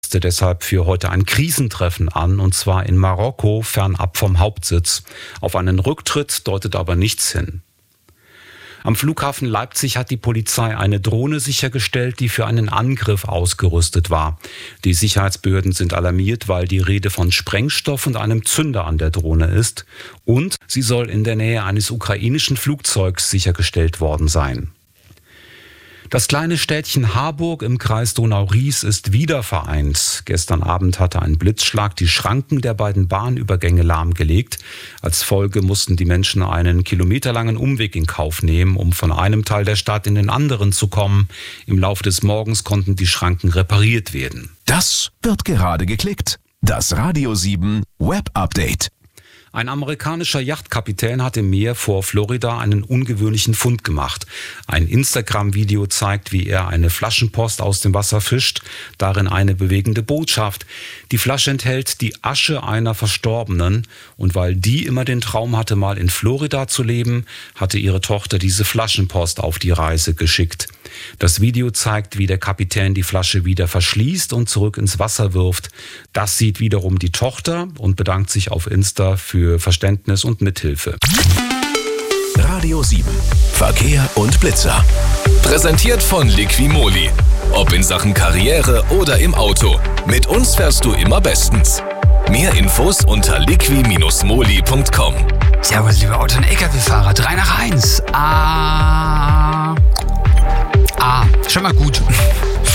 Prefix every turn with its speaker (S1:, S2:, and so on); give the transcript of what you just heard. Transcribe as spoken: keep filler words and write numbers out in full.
S1: deshalb für heute ein Krisentreffen an, und zwar in Marokko, fernab vom Hauptsitz. Auf einen Rücktritt deutet aber nichts hin. Am Flughafen Leipzig hat die Polizei eine Drohne sichergestellt, die für einen Angriff ausgerüstet war. Die Sicherheitsbehörden sind alarmiert, weil die Rede von Sprengstoff und einem Zünder an der Drohne ist. Und sie soll in der Nähe eines ukrainischen Flugzeugs sichergestellt worden sein. Das kleine Städtchen Harburg im Kreis Donau-Ries ist wieder vereint. Gestern Abend hatte ein Blitzschlag die Schranken der beiden Bahnübergänge lahmgelegt. Als Folge mussten die Menschen einen kilometerlangen Umweg in Kauf nehmen, um von einem Teil der Stadt in den anderen zu kommen. Im Laufe des Morgens konnten die Schranken repariert werden.
S2: Das wird gerade geklickt. Das Radio sieben Web Update.
S1: Ein amerikanischer Yachtkapitän hat im Meer vor Florida einen ungewöhnlichen Fund gemacht. Ein Instagram-Video zeigt, wie er eine Flaschenpost aus dem Wasser fischt, darin eine bewegende Botschaft. Die Flasche enthält die Asche einer Verstorbenen, und weil die immer den Traum hatte, mal in Florida zu leben, hatte ihre Tochter diese Flaschenpost auf die Reise geschickt. Das Video zeigt, wie der Kapitän die Flasche wieder verschließt und zurück ins Wasser wirft. Das sieht wiederum die Tochter und bedankt sich auf Insta für für Verständnis und Mithilfe.
S2: Radio sieben. Verkehr und Blitzer.
S3: Präsentiert von Liquimoli. Ob in Sachen Karriere oder im Auto. Mit uns fährst du immer bestens. Mehr Infos unter liqui Bindestrich moli Punkt com.
S4: Servus, liebe Auto- und L K W-Fahrer. drei nach eins. Ah. Ah. Schon mal gut.